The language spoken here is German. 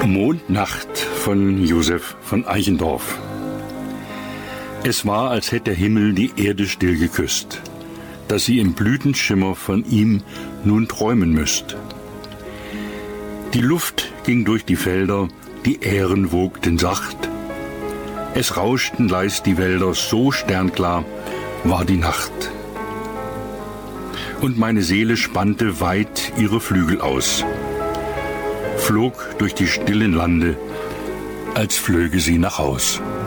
Mondnacht von Josef von Eichendorff. Es war, als hätte der Himmel die Erde still geküsst, dass sie im Blütenschimmer von ihm nun träumen müsst. Die Luft ging durch die Felder, die Ähren wogten sacht. Es rauschten leis die Wälder, so sternklar war die Nacht. Und meine Seele spannte weit ihre Flügel aus, flog durch die stillen Lande, als flöge sie nach Haus.